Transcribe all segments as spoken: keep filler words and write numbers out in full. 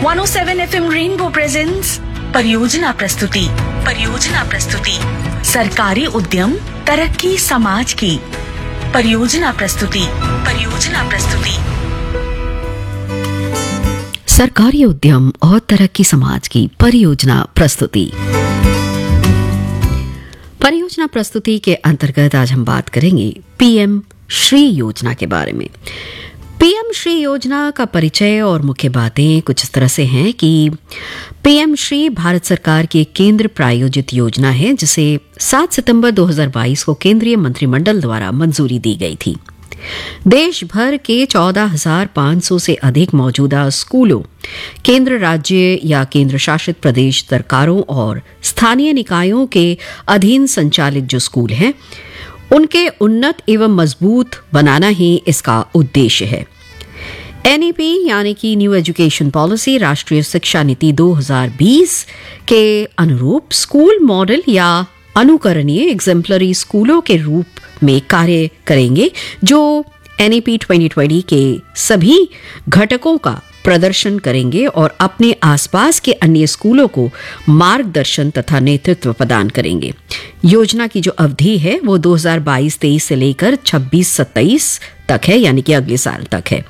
One O seven F M rainbow presents परियोजना प्रस्तुति परियोजना प्रस्तुति सरकारी उद्यम तरक्की समाज की परियोजना प्रस्तुति परियोजना प्रस्तुति सरकारी उद्यम और तरक्की समाज की परियोजना प्रस्तुति। परियोजना प्रस्तुति के अंतर्गत आज हम बात करेंगे पीएम श्री योजना के बारे में। पीएम श्री योजना का परिचय और मुख्य बातें कुछ इस तरह से हैं कि पीएम श्री भारत सरकार की एक केंद्र प्रायोजित योजना है जिसे सात सितंबर दो हज़ार बाईस को केंद्रीय मंत्रिमंडल द्वारा मंजूरी दी गई थी। देश भर के चौदह हज़ार पाँच सौ से अधिक मौजूदा स्कूलों, केंद्र राज्य या केंद्र शासित प्रदेश सरकारों और स्थानीय निकायों के अधीन संचालित जो स्कूल हैं, उनके उन्नत एवं मजबूत बनाना ही इसका उद्देश्य है। एनईपी यानी कि न्यू एजुकेशन पॉलिसी राष्ट्रीय शिक्षा नीति दो हज़ार बीस के अनुरूप स्कूल मॉडल या अनुकरणीय एग्जेम्पलरी स्कूलों के रूप में कार्य करेंगे जो एनईपी दो हज़ार बीस के सभी घटकों का प्रदर्शन करेंगे और अपने आसपास के अन्य स्कूलों को मार्गदर्शन तथा नेतृत्व प्रदान करेंगे। योजना की जो अवधि है वो दो हज़ार बाईस तेईस से लेकर छब्बीस सत्ताईस तक है, यानी कि अगले साल तक है।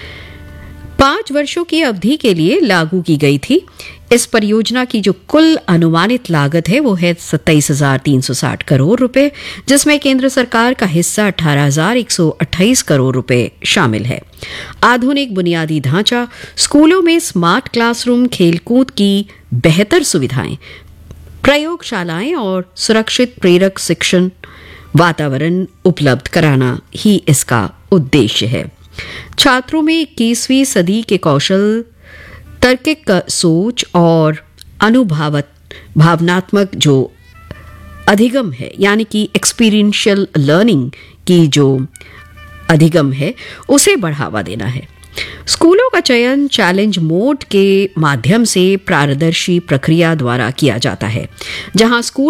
पांच वर्षों की अवधि के लिए लागू की गई थी। इस परियोजना की जो कुल अनुमानित लागत है वो है सत्ताईस हजार तीन सौ साठ करोड़ रुपए, जिसमें केंद्र सरकार का हिस्सा अठारह हजार एक सौ अट्ठाईस करोड़ रुपए शामिल है। आधुनिक बुनियादी ढांचा, स्कूलों में स्मार्ट क्लासरूम, खेलकूद की बेहतर सुविधाएं, प्रयोगशालाएं और सुरक्षित प्रेरक शिक्षण वातावरण उपलब्ध कराना ही इसका उद्देश्य है। छात्रों में इक्कीसवीं सदी के कौशल, तार्किक सोच और अनुभवत भावनात्मक जो अधिगम है, यानी कि एक्सपीरियंशियल लर्निंग की जो अधिगम है, उसे बढ़ावा देना है। स्कूलों का चयन चैलेंज मोड के माध्यम से पारदर्शी प्रक्रिया द्वारा किया जाता है, जहां स्कूल